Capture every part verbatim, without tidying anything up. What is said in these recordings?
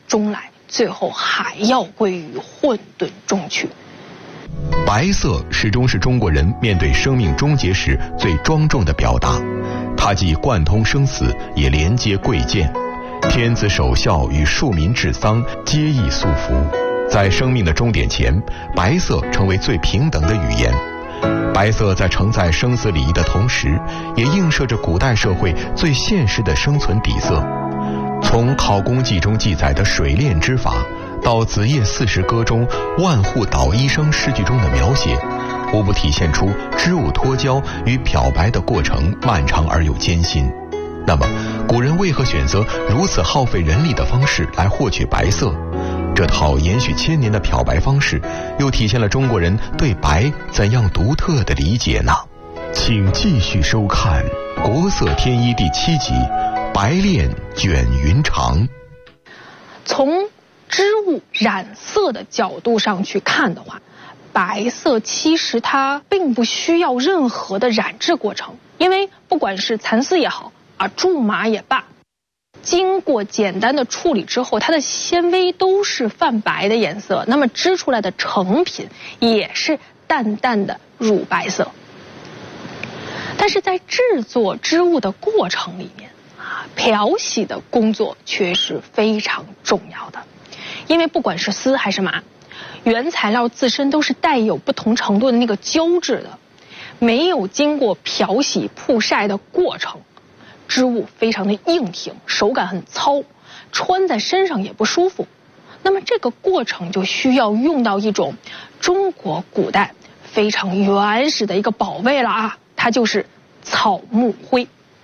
终来，最后还要归于混沌中去。 白色始终是中国人面对生命终结时最庄重的表达，它既贯通生死，也连接贵贱。天子守孝与庶民治丧皆易素服，在生命的终点前，白色成为最平等的语言。白色在承载生死礼仪的同时，也映射着古代社会最现实的生存底色。从《考工记》中记载的水炼之法，到《子夜四时歌》中万户捣衣声诗句中的描写，无不体现出织物脱胶与漂白的过程漫长而又艰辛。那么，古人为何选择如此耗费人力的方式来获取白色？这套延续千年的漂白方式，又体现了中国人对白怎样独特的理解呢？请继续收看《国色天衣》第七集《白练卷云长》。 从织物染色的角度上去看的话，白色其实它并不需要任何的染制过程，因为不管是蚕丝也好啊，苎麻也罢，经过简单的处理之后，它的纤维都是泛白的颜色，那么织出来的成品也是淡淡的乳白色。但是在制作织物的过程里面啊，漂洗的工作却是非常重要的，因为不管是丝还是麻，原材料自身都是带有不同程度的那个胶质的，没有经过漂洗曝晒的过程，织物非常的硬挺，手感很糙，穿在身上也不舒服。那么这个过程就需要用到一种中国古代非常原始的一个宝贝了啊，它就是草木灰。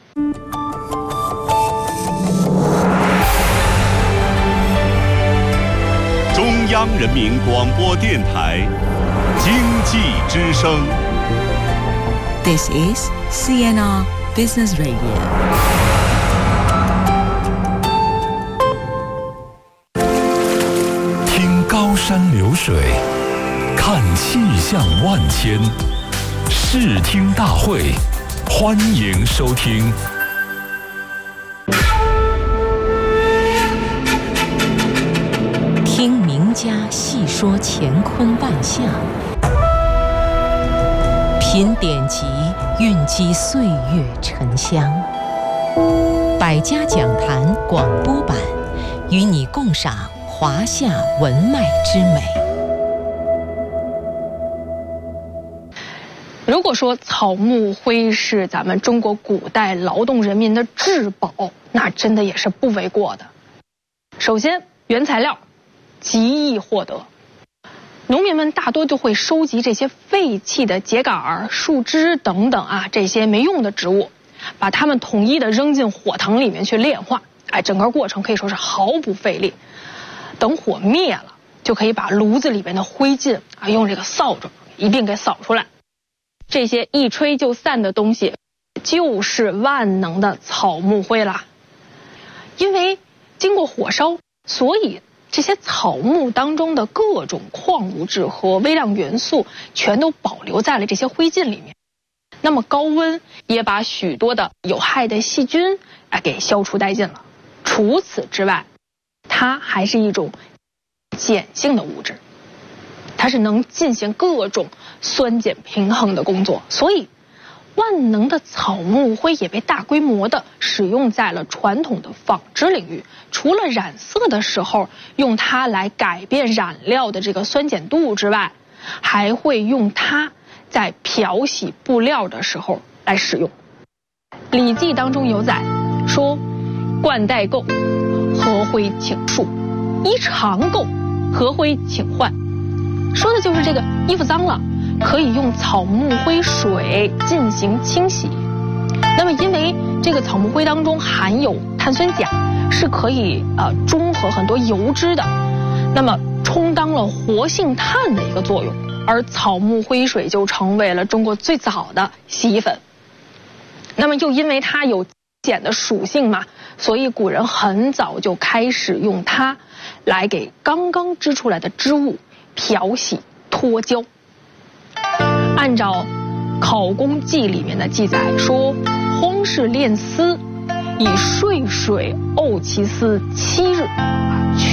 中央人民广播电台经济之声。 This is C N R Business Radio。 听高山流水，看气象万千，视听大会，欢迎收听。 听名家细说乾坤万象，品典籍，蕴积岁月沉香。百家讲坛广播版，与你共赏华夏文脉之美。 如果说草木灰是咱们中国古代劳动人民的至宝，那真的也是不为过的。首先，原材料极易获得，农民们大多就会收集这些废弃的秸秆、树枝等等啊，这些没用的植物，把它们统一的扔进火塘里面去炼化。哎，整个过程可以说是毫不费力。等火灭了，就可以把炉子里面的灰烬啊，用这个扫帚一并给扫出来。这些一吹就散的东西，就是万能的草木灰啦。因为经过火烧，所以这些草木当中的各种矿物质和微量元素全都保留在了这些灰烬里面。那么高温也把许多的有害的细菌啊给消除殆尽了。除此之外，它还是一种碱性的物质，它是能进行各种酸碱平衡的工作，所以万能的草木灰也被大规模的使用在了传统的纺织领域。除了染色的时候用它来改变染料的这个酸碱度之外，还会用它在漂洗布料的时候来使用。《礼记》当中有载说：“冠带垢，和灰请束；衣长垢，和灰请换。”说的就是这个衣服脏了，可以用草木灰水进行清洗。那么因为这个草木灰当中含有碳酸钾，是可以呃中和很多油脂的，那么充当了活性炭的一个作用，而草木灰水就成为了中国最早的洗衣粉。那么又因为它有碱的属性嘛，所以古人很早就开始用它来给刚刚织出来的织物漂洗脱胶。按照《考工记》里面的记载说，荒氏炼丝，以睡水沤其丝七日，